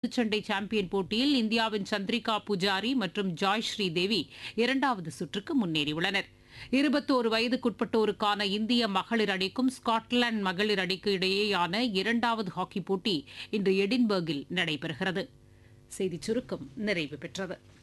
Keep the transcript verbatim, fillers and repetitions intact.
குத்துச்சண்டை சாம்பியன் போட்டியில் இந்தியாவின் சந்திரிகா புஜாரி மற்றும் ஜாய் ஸ்ரீதேவி இரண்டாவது சுற்றுக்கு முன்னேறியுள்ளனர். இருபத்தோரு வயதுக்குட்பட்டோருக்கான இந்திய மகளிர் அணிக்கும் ஸ்காட்லாந்து மகளிர் அணிக்கு இடையேயான இரண்டாவது ஹாக்கி போட்டி இன்று எடின்பர்கில் நடைபெறுகிறது. செய்திச் சுருக்கம் நிறைவு பெற்றது.